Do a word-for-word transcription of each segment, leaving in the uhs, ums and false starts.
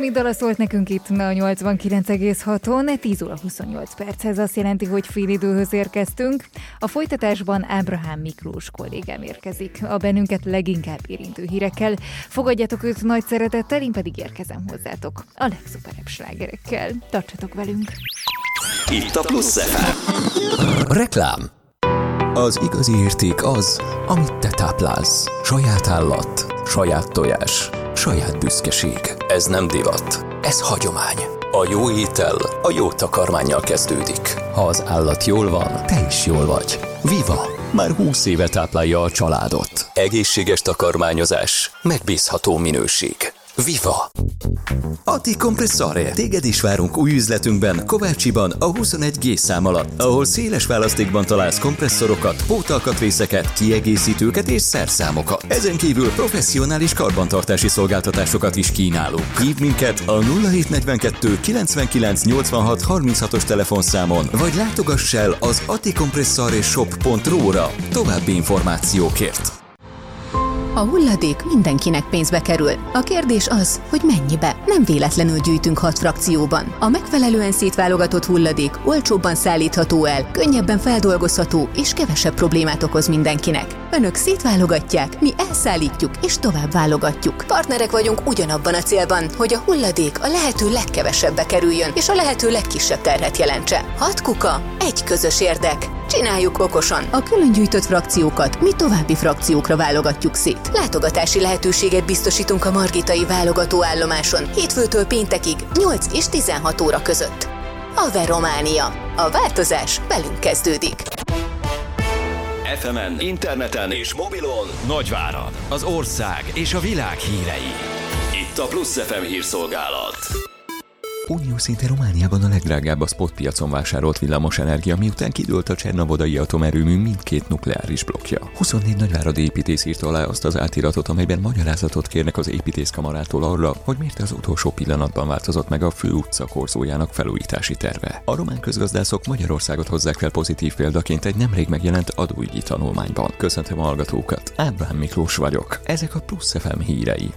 Ami dala szólt nekünk itt a nyolcvankilenc egész haton, tíz óra huszonnyolc perc, ez azt jelenti, hogy fél időhöz érkeztünk. A folytatásban Ábrahám Miklós kollégám érkezik, a bennünket leginkább érintő hírekkel. Fogadjatok őt nagy szeretettel, én pedig érkezem hozzátok a legszuperebb slágerekkel. Tartsatok velünk! Itt a Plusz ef em. Reklám. Az igazi érték az, amit te táplálsz. Saját állat, saját tojás, saját büszkeség. Ez nem divat, ez hagyomány. A jó étel a jó takarmánnyal kezdődik. Ha az állat jól van, te is jól vagy. Viva! Már húsz éve táplálja a családot. Egészséges takarmányozás, megbízható minőség. Viva! Ati Compressore. Téged is várunk új üzletünkben, Kovácsiban, a huszonegy G szám alatt, ahol széles választékban találsz kompresszorokat, pótalkatrészeket, kiegészítőket és szerszámokat. Ezen kívül professzionális karbantartási szolgáltatásokat is kínálunk. Hívd minket a nulla hét negyvenkettő kilencvenkilenc nyolcvanhat harminchatos telefonszámon, vagy látogass el az aticompressoreshop pont ro-ra további információkért. A hulladék mindenkinek pénzbe kerül. A kérdés az, hogy mennyibe. Nem véletlenül gyűjtünk hat frakcióban. A megfelelően szétválogatott hulladék olcsóbban szállítható el, könnyebben feldolgozható és kevesebb problémát okoz mindenkinek. Önök szétválogatják, mi elszállítjuk és tovább válogatjuk. Partnerek vagyunk ugyanabban a célban, hogy a hulladék a lehető legkevesebbe kerüljön és a lehető legkisebb terhet jelentse. Hat kuka, egy közös érdek. Csináljuk okosan. A külön gyűjtött frakciókat mi további frakciókra válogatjuk szét. Látogatási lehetőséget biztosítunk a margitai válogatóállomáson hétfőtől péntekig nyolc és tizenhat óra között. Ave Románia. A változás velünk kezdődik. ef emen, interneten és mobilon Nagyvárad, az ország és a világ hírei. Itt a Plusz ef em hírszolgálat. Uniós szinten Romániában a legdrágább a spot piacon vásárolt villamosenergia, miután kidőlt a Csernavodai atomerőmű mindkét nukleáris blokkja. huszonnégy nagyváradi építész írta alá azt az átiratot, amelyben magyarázatot kérnek az építészkamarától arra, hogy miért az utolsó pillanatban változott meg a főutca korzójának felújítási terve. A román közgazdászok Magyarországot hozzák fel pozitív példaként egy nemrég megjelent adóügyi tanulmányban. Köszöntöm a hallgatókat, Ábrahám Miklós vagyok. Ezek a Plusz ef em hírei.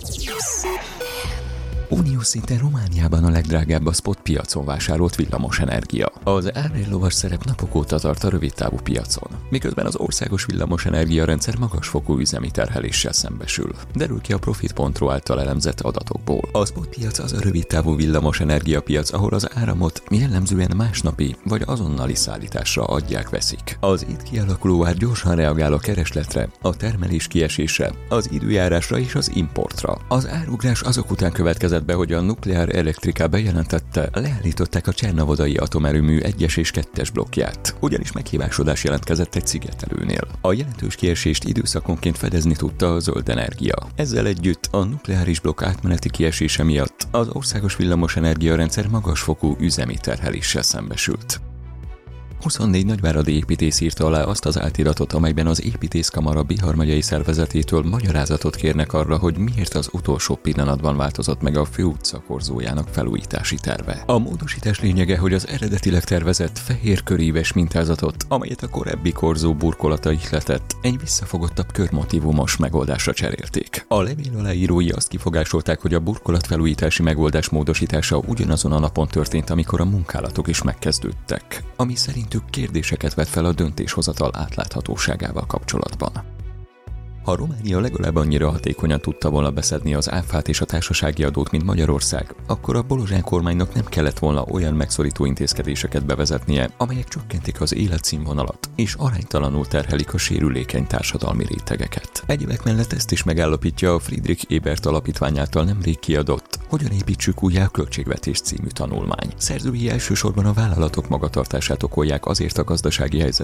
Uniós szinten Romániában a legdrágább a spot piacon vásárolt villamosenergia. Az árérlovas szerep napok óta tart a rövidtávú piacon, miközben az országos villamosenergia rendszer magasfokú üzemi terheléssel szembesül. Derül ki a Profit pont ro által elemzett adatokból. A spot piac az a rövidtávú villamosenergia piac, ahol az áramot jellemzően másnapi vagy azonnali szállításra adják-veszik. Az itt kialakuló ár gyorsan reagál a keresletre, a termelés kiesésre, az időjárásra és az importra. Az árugrás azok után következett be, hogy a Nuclear Electrica bejelentette, leállították a Csernavodai atomerőmű egyes és kettes blokkját, ugyanis meghívásodás jelentkezett egy szigetelőnél. A jelentős kiesést időszakonként fedezni tudta a zöld energia. Ezzel együtt a nukleáris blokk átmeneti kiesése miatt az országos villamosenergia rendszer magasfokú üzemi terheléssel szembesült. huszonnégy nagyváradi építész írta alá azt az átiratot, amelyben az építészkamara Bihar megyei szervezetétől magyarázatot kérnek arra, hogy miért az utolsó pillanatban változott meg a főutca korzójának felújítási terve. A módosítás lényege, hogy az eredetileg tervezett fehér köríves mintázatot, amelyet a korábbi korzó burkolata ihletett, egy visszafogottabb körmotívumos megoldásra cserélték. A levél aláírói azt kifogásolták, hogy a burkolat felújítási megoldás módosítása ugyanazon a napon történt, amikor a munkálatok is megkezdődtek, ami szerint kérdéseket vet fel a döntéshozatal átláthatóságával kapcsolatban. Ha Románia legalább annyira hatékonyan tudta volna beszedni az áfát és a társasági adót, mint Magyarország, akkor a Bolozsán kormánynak nem kellett volna olyan megszorító intézkedéseket bevezetnie, amelyek csökkentik az életszínvonalat és aránytalanul terhelik a sérülékeny társadalmi rétegeket. Egyebek mellett ezt is megállapítja a Friedrich Ebert alapítvány által nemrég kiadott Hogyan építsük újjá a költségvetés című tanulmány. Szerzői elsősorban a vállalatok magatartását okolják azért a gazdasági helyzet